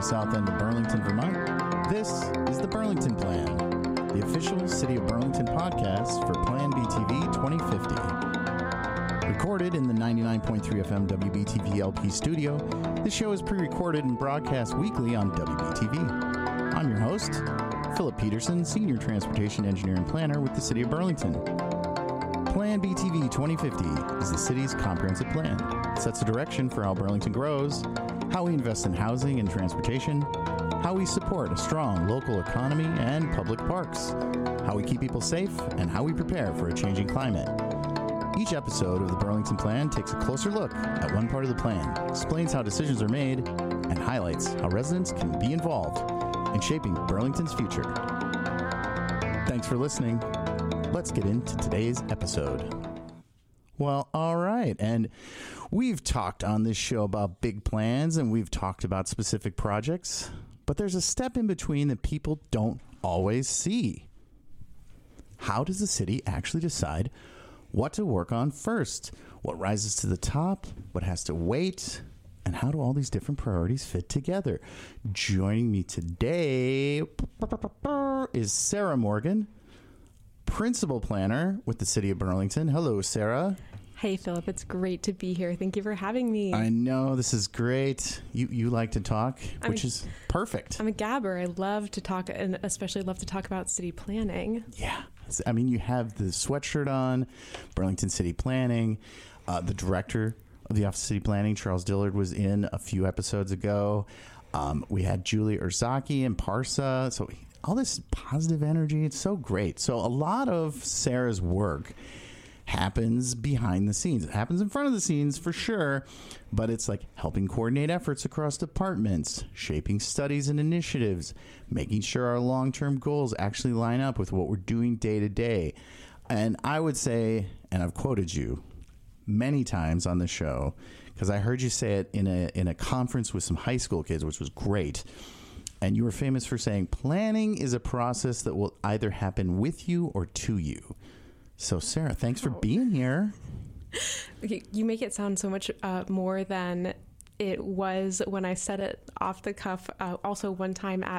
south end of Burlington, Vermont. This is the Burlington Plan, the official City of Burlington podcast for Plan BTV 2050. Recorded in the 99.3 FM WBTV LP studio, this show is pre-recorded and broadcast weekly on WBTV. I'm your host, Philip Peterson, Senior Transportation Engineer and Planner with the City of Burlington. Plan BTV 2050 is the city's comprehensive plan. It sets a direction for how Burlington grows, how we invest in housing and transportation, how we support a strong local economy and public parks, how we keep people safe, and how we prepare for a changing climate. Each episode of the Burlington Plan takes a closer look at one part of the plan, explains how decisions are made, and highlights how residents can be involved in shaping Burlington's future. Thanks for listening. Let's get into today's episode. Well, all right. And we've talked on this show about big plans and we've talked about specific projects, but there's a step in between that people don't always see. How does the city actually decide what to work on first? What rises to the top? What has to wait? And how do all these different priorities fit together? Joining me today is Sarah Morgan, Principal Planner with the City of Burlington. Hello, Sarah. Hey, Philip. It's great to be here. Thank you for having me. I know. This is great. You like to talk, which is perfect. I'm a gabber. I love to talk, and especially love to talk about city planning. Yeah. I mean, you have the sweatshirt on, Burlington City Planning. The director of the Office of City Planning, Charles Dillard, was in a few episodes ago. We had Julie Urzaki and Parsa. So all this positive energy, it's so great. So a lot of Sarah's work happens behind the scenes. It happens in front of the scenes for sure, but it's like helping coordinate efforts across departments, shaping studies and initiatives, making sure our long-term goals actually line up with what we're doing day to day. And I would say, and I've quoted you many times on the show, because I heard you say it in a conference with some high school kids, which was great. And you were famous for saying, planning is a process that will either happen with you or to you. So, Sarah, thanks for being here. You make it sound so much more than it was when I said it off the cuff. Also, one time at